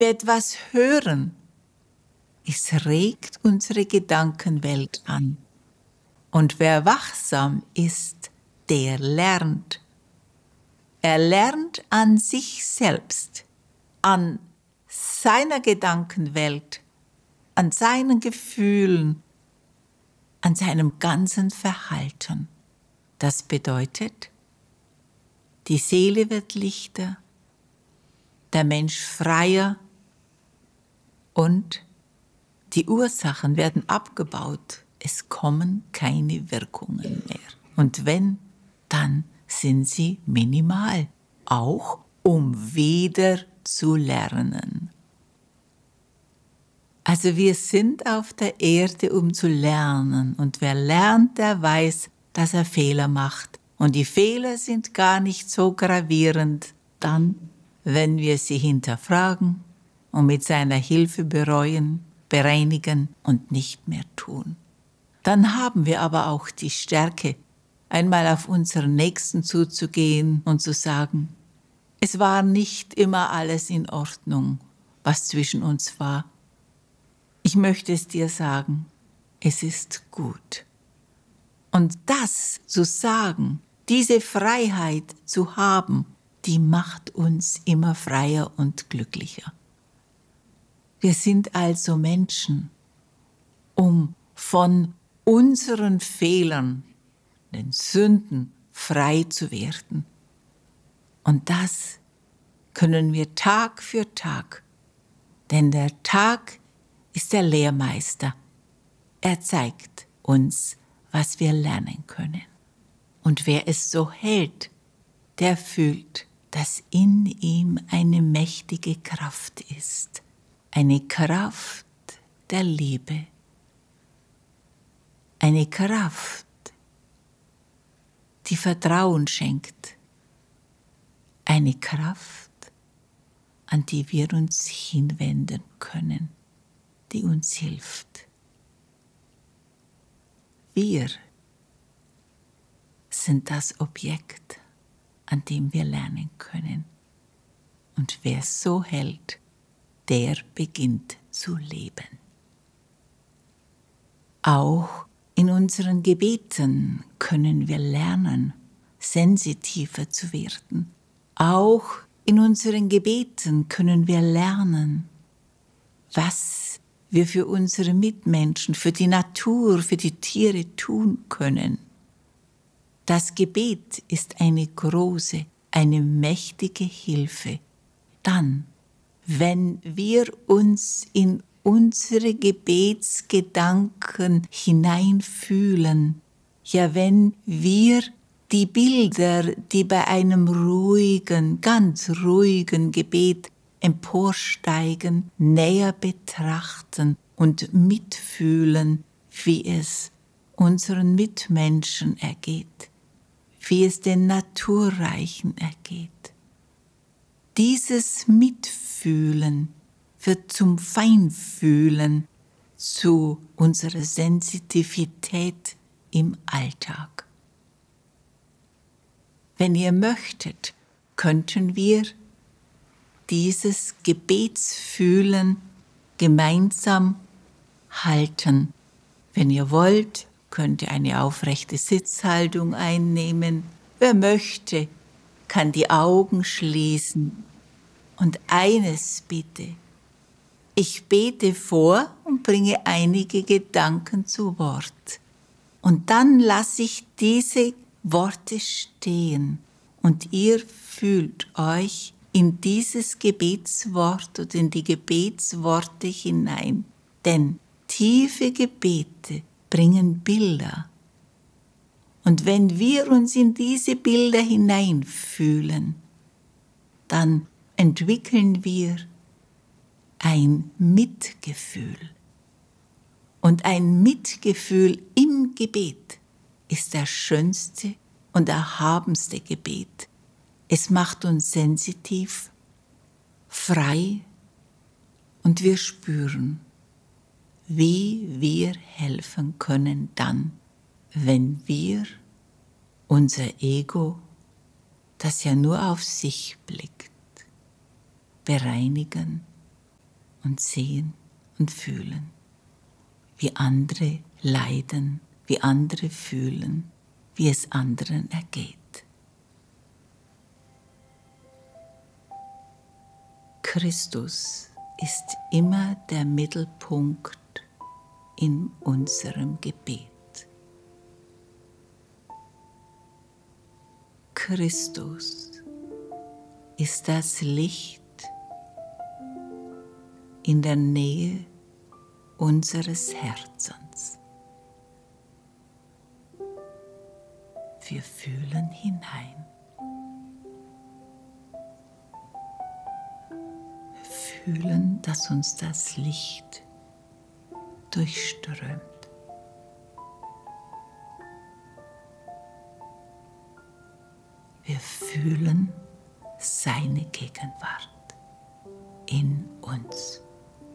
wir etwas hören, es regt unsere Gedankenwelt an. Und wer wachsam ist, der lernt. Er lernt an sich selbst, an seiner Gedankenwelt, an seinen Gefühlen, an seinem ganzen Verhalten. Das bedeutet, die Seele wird lichter, der Mensch freier und die Ursachen werden abgebaut. Es kommen keine Wirkungen mehr. Und wenn, dann sind sie minimal, auch um wieder zu lernen. Also wir sind auf der Erde, um zu lernen. Und wer lernt, der weiß, dass er Fehler macht. Und die Fehler sind gar nicht so gravierend, dann, wenn wir sie hinterfragen und mit seiner Hilfe bereuen, bereinigen und nicht mehr tun. Dann haben wir aber auch die Stärke, einmal auf unseren Nächsten zuzugehen und zu sagen, es war nicht immer alles in Ordnung, was zwischen uns war. Ich möchte es dir sagen, es ist gut. Und das zu sagen, diese Freiheit zu haben, die macht uns immer freier und glücklicher. Wir sind also Menschen, um von unseren Fehlern, den Sünden, frei zu werden. Und das können wir Tag für Tag, denn der Tag ist der Lehrmeister. Er zeigt uns, was wir lernen können. Und wer es so hält, der fühlt, dass in ihm eine mächtige Kraft ist. Eine Kraft der Liebe. Eine Kraft, die Vertrauen schenkt. Eine Kraft, an die wir uns hinwenden können, die uns hilft. Wir sind das Objekt, an dem wir lernen können. Und wer so hält, der beginnt zu leben. Auch in unseren Gebeten können wir lernen, sensitiver zu werden. Auch in unseren Gebeten können wir lernen, was wir für unsere Mitmenschen, für die Natur, für die Tiere tun können. Das Gebet ist eine große, eine mächtige Hilfe. Dann, wenn wir uns in unsere Gebetsgedanken hineinfühlen, ja, wenn wir die Bilder, die bei einem ruhigen, ganz ruhigen Gebet emporsteigen, näher betrachten und mitfühlen, wie es unseren Mitmenschen ergeht, wie es den Naturreichen ergeht. Dieses Mitfühlen wird zum Feinfühlen, zu unserer Sensitivität im Alltag. Wenn ihr möchtet, könnten wir dieses Gebetsfühlen gemeinsam halten. Wenn ihr wollt, könnt ihr eine aufrechte Sitzhaltung einnehmen. Wer möchte, kann die Augen schließen. Und eines bitte, ich bete vor und bringe einige Gedanken zu Wort. Und dann lasse ich diese Worte stehen und ihr fühlt euch in dieses Gebetswort oder in die Gebetsworte hinein. Denn tiefe Gebete bringen Bilder. Und wenn wir uns in diese Bilder hineinfühlen, dann entwickeln wir ein Mitgefühl. Und ein Mitgefühl im Gebet ist das schönste und erhabenste Gebet. Es macht uns sensitiv, frei und wir spüren, wie wir helfen können dann, wenn wir unser Ego, das ja nur auf sich blickt, bereinigen und sehen und fühlen, wie andere leiden, wie andere fühlen, wie es anderen ergeht. Christus ist immer der Mittelpunkt in unserem Gebet. Christus ist das Licht in der Nähe unseres Herzens. Wir fühlen hinein. Wir fühlen, dass uns das Licht durchströmt. Wir fühlen seine Gegenwart in uns.